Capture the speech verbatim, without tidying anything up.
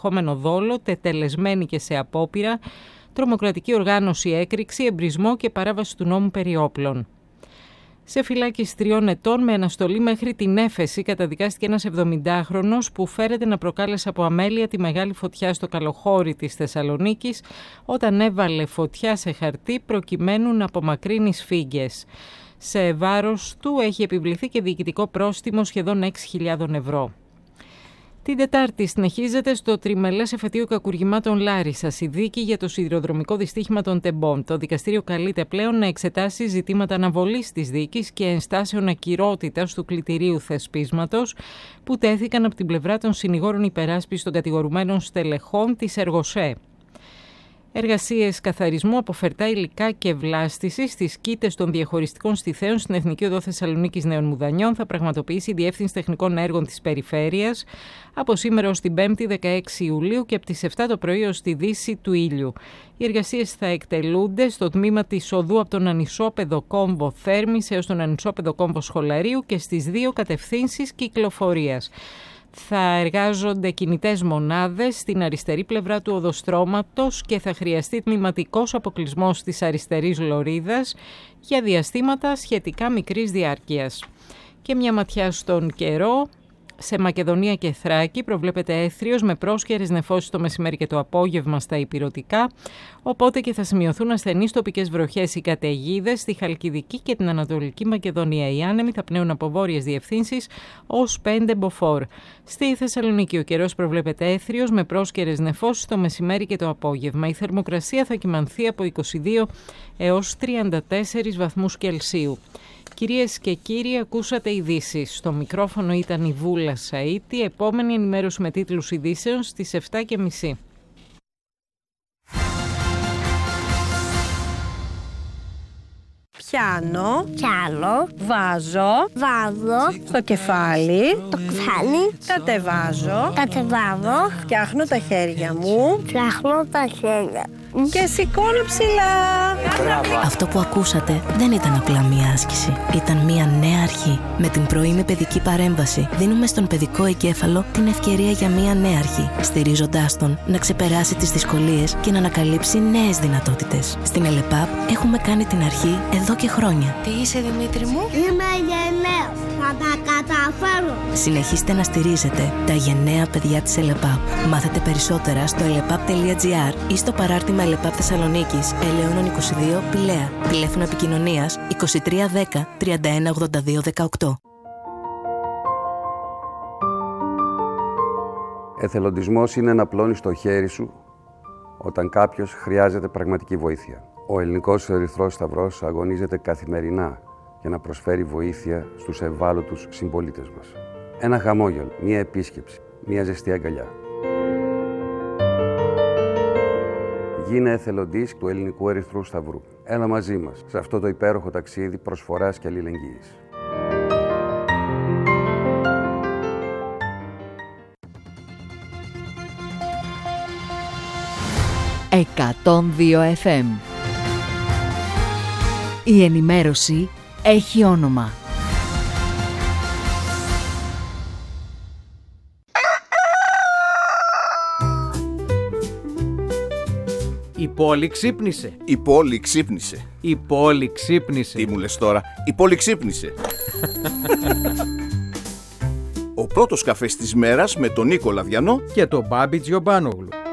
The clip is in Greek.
ενδεχόμενο δόλο, τετελεσμένη και σε απόπειρα, τρομοκρατική οργάνωση, έκρηξη, εμπρισμό και παράβαση του νόμου περί όπλων. Σε φυλάκιση τριών ετών με αναστολή μέχρι την έφεση καταδικάστηκε ένας εβδομηντάχρονος που φέρεται να προκάλεσε από αμέλεια τη μεγάλη φωτιά στο Καλοχώρι της Θεσσαλονίκης όταν έβαλε φωτιά σε χαρτί προκειμένου να απομακρύνει σφίγγες. Σε βάρος του έχει επιβληθεί και διοικητικό πρόστιμο σχεδόν έξι χιλιάδες ευρώ. Την Τετάρτη συνεχίζεται στο τριμελές εφετείο κακουργημάτων Λάρισσας η δίκη για το σιδηροδρομικό δυστύχημα των τεμπών. Το δικαστήριο καλείται πλέον να εξετάσει ζητήματα αναβολής της δίκης και ενστάσεων ακυρότητας του κλητηρίου θεσπίσματος που τέθηκαν από την πλευρά των συνηγόρων υπεράσπισης των κατηγορουμένων στελεχών της Εργοσέ. Εργασίες καθαρισμού από φερτά υλικά και βλάστηση στις κήτες των διαχωριστικών στιθέων στην Εθνική Οδό Θεσσαλονίκης Νέων Μουδανιών θα πραγματοποιήσει η Διεύθυνση Τεχνικών Έργων της Περιφέρειας από σήμερα ως την πέμπτη δεκαέξι Ιουλίου και από τις επτά το πρωί ως τη δύση του ήλιου. Οι εργασίες θα εκτελούνται στο τμήμα της οδού από τον ανισόπεδο κόμβο Θέρμης έως τον ανισόπεδο κόμβο Σχολαρίου και στις δύο κατευθύνσεις κυκλοφορίας. Θα εργάζονται κινητές μονάδες στην αριστερή πλευρά του οδοστρώματος και θα χρειαστεί τμηματικός αποκλεισμός της αριστερής λωρίδας για διαστήματα σχετικά μικρής διάρκειας. Και μια ματιά στον καιρό. Σε Μακεδονία και Θράκη προβλέπεται έθριος με πρόσκαιρες νεφώσεις το μεσημέρι και το απόγευμα στα ηπειρωτικά, οπότε και θα σημειωθούν ασθενείς τοπικές βροχές ή καταιγίδες στη Χαλκιδική και την Ανατολική Μακεδονία. Οι άνεμοι θα πνέουν από βόρειες διευθύνσεις ως πέντε μποφόρ. Στη Θεσσαλονίκη ο καιρός προβλέπεται έθριος με πρόσκαιρες νεφώσεις το μεσημέρι και το απόγευμα. Η θερμοκρασία θα κυμανθεί από είκοσι δύο έως τριάντα τέσσερις βαθμούς Κελσίου. Κυρίες και κύριοι, ακούσατε ειδήσεις. Στο μικρόφωνο ήταν η Βούλα Σαΐτη. Επόμενη ενημέρωση με τίτλους ειδήσεων στις επτά και μισή. Πιάνω, Πιάνω, βάζω, βάζω, στο κεφάλι, το κεφάλι, κατεβάζω, κατεβάζω, φτιάχνω τα χέρια μου φτιάχνω τα χέρια και σηκώνω ψηλά. Αυτό που ακούσατε δεν ήταν απλά μία άσκηση. Ήταν μία νέα αρχή. Με την πρωινή παιδική παρέμβαση δίνουμε στον παιδικό εγκέφαλο την ευκαιρία για μία νέα αρχή, στηρίζοντάς τον να ξεπεράσει τις δυσκολίες και να ανακαλύψει νέες δυνατότητες. Στην ΕΛΕΠΑΠ έχουμε κάνει την αρχή εδώ και χρόνια. Τι είσαι, Δημήτρη μου? Είμαι γενναίος, θα τα καταφέρω. Συνεχίστε να στηρίζετε τα γενναία παιδιά της ΕΛΕΠΑΠ. Μάθετε περισσότερα στο ελεπαπ τελεία τζι άρ ή στο παράρτημα ΕΛΕΠΑΠ Θεσσαλονίκης, Ελαιώνων είκοσι δύο, Πηλαία. Τηλέφωνο επικοινωνίας είκοσι τρία δέκα τριάντα ένα ογδόντα δύο δεκαοκτώ. Εθελοντισμός είναι να πλώνεις το χέρι σου όταν κάποιος χρειάζεται πραγματική βοήθεια. Ο Ελληνικός Ερυθρός Σταυρός αγωνίζεται καθημερινά για να προσφέρει βοήθεια στους ευάλωτους συμπολίτες μας. Ένα χαμόγελο, μία επίσκεψη, μία ζεστή αγκαλιά. Γίνε εθελοντής του Ελληνικού Ερυθρού Σταυρού. Έλα μαζί μας σε αυτό το υπέροχο ταξίδι προσφοράς και αλληλεγγύης. εκατόν δύο εφ εμ. Η ενημέρωση έχει όνομα. Η πόλη ξύπνησε. Η πόλη ξύπνησε. Η πόλη ξύπνησε. Τι μου λες τώρα? Η πόλη ξύπνησε. Ο πρώτος καφές της μέρας με τον Νίκο Λαδιανό και τον Μπάμπη Τζιομπάνογλου.